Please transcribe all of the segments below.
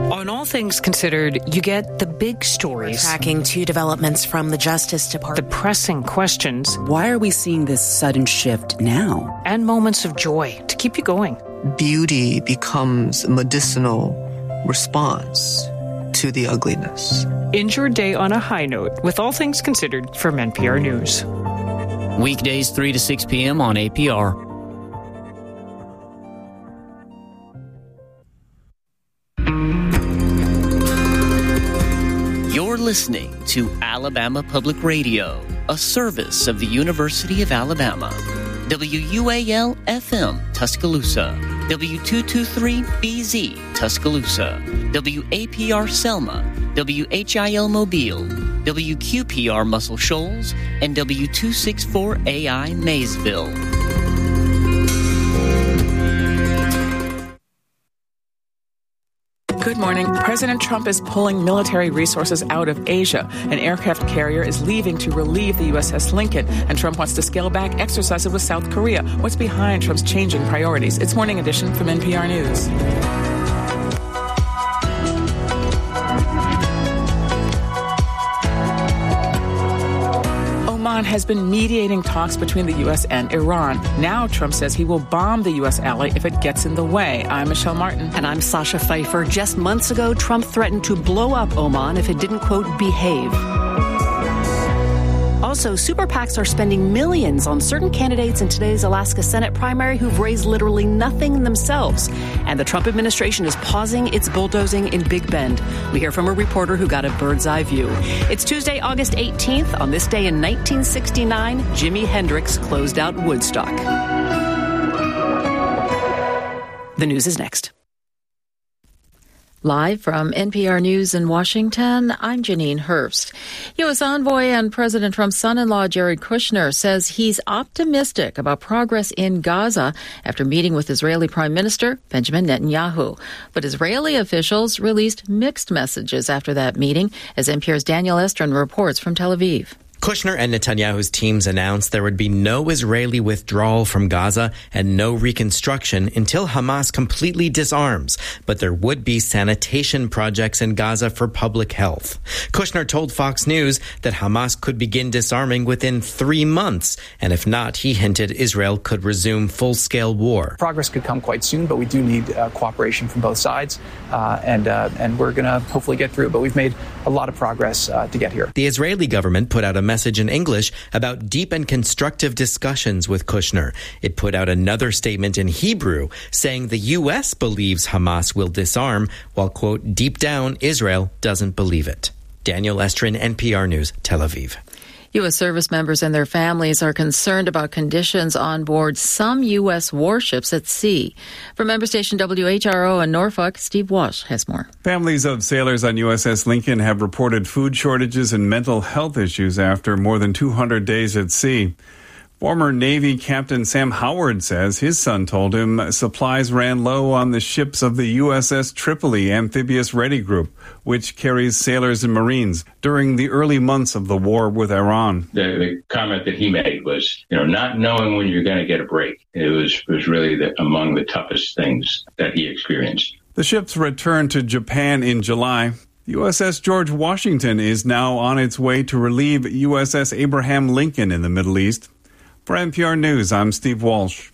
On All Things Considered, you get the big stories. Tracking 2 developments from the Justice Department. The pressing questions. Why are we seeing this sudden shift now? And moments of joy to keep you going. Beauty becomes a medicinal response to the ugliness. End your day on a high note with All Things Considered from NPR News. Weekdays 3 to 6 p.m. on APR. You're listening to Alabama Public Radio, a service of the University of Alabama. WUAL-FM, Tuscaloosa. W223BZ, Tuscaloosa. WAPR Selma. WHIL Mobile. WQPR Muscle Shoals. And W264AI Maysville. Good morning. President Trump is pulling military resources out of Asia. An aircraft carrier is leaving to relieve the USS Lincoln, and Trump wants to scale back exercises with South Korea. What's behind Trump's changing priorities? It's Morning Edition from NPR News. Oman has been mediating talks between the U.S. and Iran. Now Trump says he will bomb the U.S. ally if it gets in the way. I'm Michelle Martin. And I'm Sasha Pfeiffer. Just months ago, Trump threatened to blow up Oman if it didn't, quote, behave. Also, super PACs are spending millions on certain candidates in today's Alaska Senate primary who've raised literally nothing themselves. And the Trump administration is pausing its bulldozing in Big Bend. We hear from a reporter who got a bird's eye view. It's Tuesday, August 18th. On this day in 1969, Jimi Hendrix closed out Woodstock. The news is next. Live from NPR News in Washington, I'm Janine Hurst. U.S. envoy and President Trump's son-in-law Jared Kushner says he's optimistic about progress in Gaza after meeting with Israeli Prime Minister Benjamin Netanyahu. But Israeli officials released mixed messages after that meeting, as NPR's Daniel Estrin reports from Tel Aviv. Kushner and Netanyahu's teams announced there would be no Israeli withdrawal from Gaza and no reconstruction until Hamas completely disarms, but there would be sanitation projects in Gaza for public health. Kushner told Fox News that Hamas could begin disarming within 3 months, and if not, he hinted Israel could resume full-scale war. Progress could come quite soon, but we do need cooperation from both sides, and we're going to hopefully get through. But we've made a lot of progress to get here. The Israeli government put out a message in English about deep and constructive discussions with Kushner. It put out another statement in Hebrew saying the U.S. believes Hamas will disarm, while, quote, deep down, Israel doesn't believe it. Daniel Estrin, NPR News, Tel Aviv. U.S. service members and their families are concerned about conditions on board some U.S. warships at sea. From member station WHRO in Norfolk, Steve Walsh has more. Families of sailors on USS Lincoln have reported food shortages and mental health issues after more than 200 days at sea. Former Navy Captain Sam Howard says his son told him supplies ran low on the ships of the USS Tripoli Amphibious Ready Group, which carries sailors and Marines, during the early months of the war with Iran. The comment that he made was, not knowing when you're going to get a break. It was really among the toughest things that he experienced. The ships returned to Japan in July. USS George Washington is now on its way to relieve USS Abraham Lincoln in the Middle East. For NPR News, I'm Steve Walsh.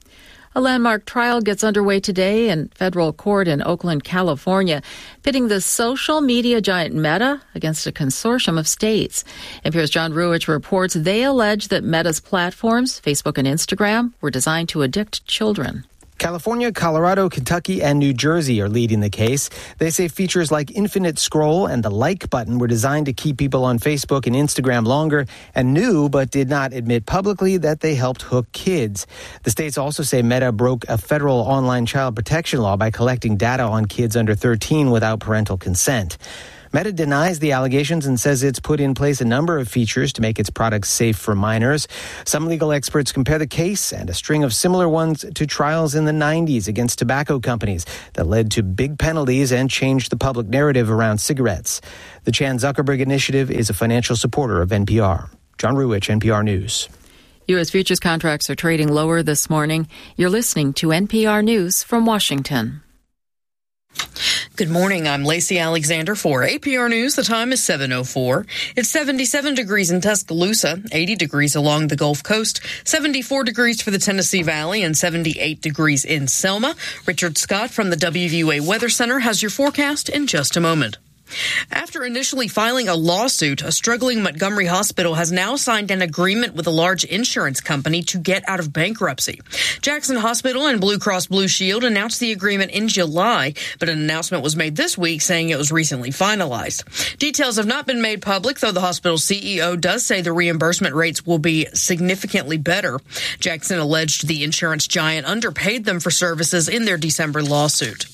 A landmark trial gets underway today in federal court in Oakland, California, pitting the social media giant Meta against a consortium of states. NPR's John Ruich reports they allege that Meta's platforms, Facebook and Instagram, were designed to addict children. California, Colorado, Kentucky, and New Jersey are leading the case. They say features like infinite scroll and the like button were designed to keep people on Facebook and Instagram longer and knew but did not admit publicly that they helped hook kids. The states also say Meta broke a federal online child protection law by collecting data on kids under 13 without parental consent. Meta denies the allegations and says it's put in place a number of features to make its products safe for minors. Some legal experts compare the case and a string of similar ones to trials in the 90s against tobacco companies that led to big penalties and changed the public narrative around cigarettes. The Chan Zuckerberg Initiative is a financial supporter of NPR. John Ruich, NPR News. U.S. futures contracts are trading lower this morning. You're listening to NPR News from Washington. Good morning. I'm Lacey Alexander for APR News. The time is 7:04. It's 77 degrees in Tuscaloosa, 80 degrees along the Gulf Coast, 74 degrees for the Tennessee Valley, and 78 degrees in Selma. Richard Scott from the WVUA Weather Center has your forecast in just a moment. After initially filing a lawsuit, a struggling Montgomery hospital has now signed an agreement with a large insurance company to get out of bankruptcy. Jackson Hospital and Blue Cross Blue Shield announced the agreement in July, but an announcement was made this week saying it was recently finalized. Details have not been made public, though the hospital's CEO does say the reimbursement rates will be significantly better. Jackson alleged the insurance giant underpaid them for services in their December lawsuit.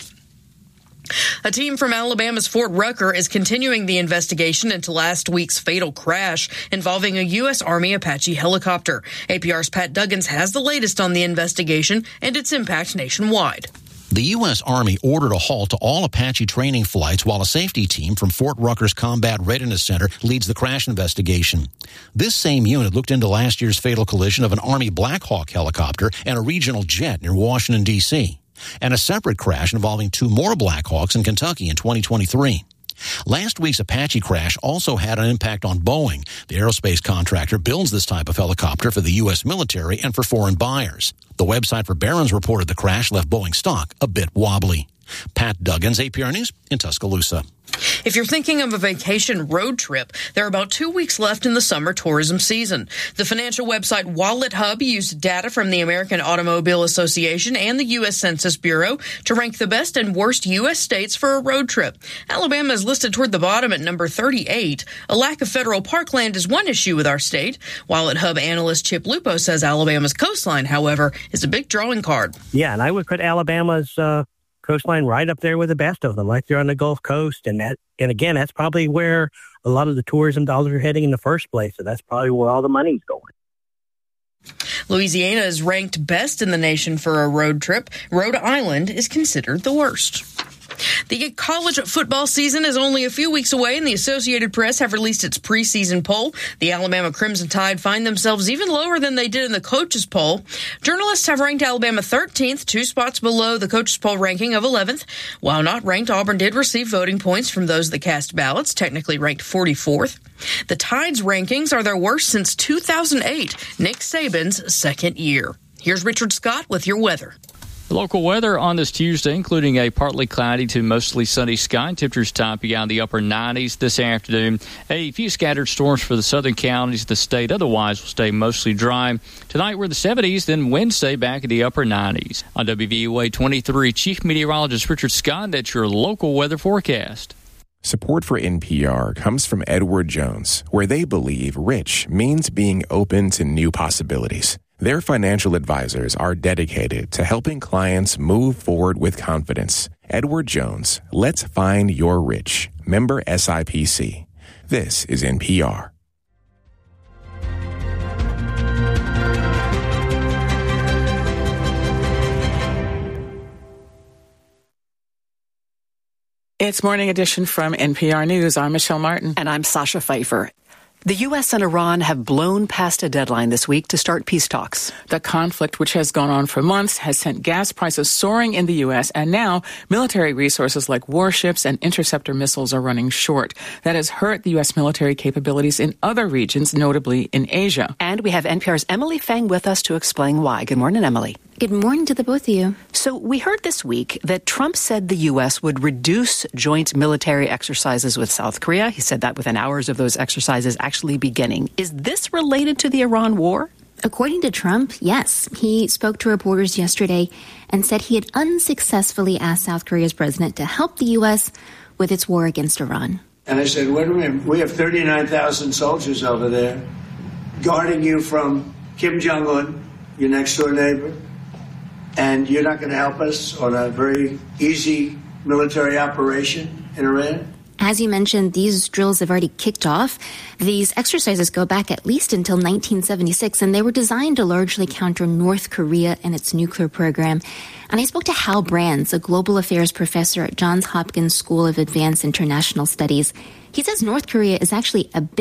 A team from Alabama's Fort Rucker is continuing the investigation into last week's fatal crash involving a U.S. Army Apache helicopter. APR's Pat Duggins has the latest on the investigation and its impact nationwide. The U.S. Army ordered a halt to all Apache training flights while a safety team from Fort Rucker's Combat Readiness Center leads the crash investigation. This same unit looked into last year's fatal collision of an Army Black Hawk helicopter and a regional jet near Washington, D.C., and a separate crash involving two more Black Hawks in Kentucky in 2023. Last week's Apache crash also had an impact on Boeing. The aerospace contractor builds this type of helicopter for the U.S. military and for foreign buyers. The website for Barron's reported the crash left Boeing stock a bit wobbly. Pat Duggins, APR News in Tuscaloosa. If you're thinking of a vacation road trip, there are about 2 weeks left in the summer tourism season. The financial website Wallet Hub used data from the American Automobile Association and the U.S. Census Bureau to rank the best and worst U.S. states for a road trip. Alabama is listed toward the bottom at number 38. A lack of federal parkland is one issue with our state. Wallet Hub analyst Chip Lupo says Alabama's coastline, however, is a big drawing card. Yeah, and I would put Alabama's coastline right up there with the best of them, like they're on the Gulf Coast. And again, that's probably where a lot of the tourism dollars are heading in the first place. So that's probably where all the money's going. Louisiana is ranked best in the nation for a road trip. Rhode Island is considered the worst. The college football season is only a few weeks away, and the Associated Press have released its preseason poll. The Alabama Crimson Tide find themselves even lower than they did in the coaches poll. Journalists have ranked Alabama 13th, 2 spots below the coaches poll ranking of 11th. While not ranked, Auburn did receive voting points from those that cast ballots, technically ranked 44th. The Tide's rankings are their worst since 2008, Nick Saban's second year. Here's Richard Scott with your weather. The local weather on this Tuesday, including a partly cloudy to mostly sunny sky. Temperatures topping out in the upper 90s this afternoon. A few scattered storms for the southern counties of the state. Otherwise, will stay mostly dry. Tonight, we're in the 70s, then Wednesday back in the upper 90s. On WVUA 23, Chief Meteorologist Richard Scott, that's your local weather forecast. Support for NPR comes from Edward Jones, where they believe rich means being open to new possibilities. Their financial advisors are dedicated to helping clients move forward with confidence. Edward Jones, let's find your rich. Member SIPC. This is NPR. It's Morning Edition from NPR News. I'm Michelle Martin. And I'm Sasha Pfeiffer. The U.S. and Iran have blown past a deadline this week to start peace talks. The conflict, which has gone on for months, has sent gas prices soaring in the U.S., and now military resources like warships and interceptor missiles are running short. That has hurt the U.S. military capabilities in other regions, notably in Asia. And we have NPR's Emily Feng with us to explain why. Good morning, Emily. Good morning to the both of you. So we heard this week that Trump said the U.S. would reduce joint military exercises with South Korea. He said that within hours of those exercises actually beginning. Is this related to the Iran war? According to Trump, yes. He spoke to reporters yesterday and said he had unsuccessfully asked South Korea's president to help the U.S. with its war against Iran. And I said, wait a minute, we have 39,000 soldiers over there guarding you from Kim Jong-un, your next-door neighbor. And you're not going to help us on a very easy military operation in Iran? As you mentioned, these drills have already kicked off. These exercises go back at least until 1976, and they were designed to largely counter North Korea and its nuclear program. And I spoke to Hal Brands, a global affairs professor at Johns Hopkins School of Advanced International Studies. He says North Korea is actually a big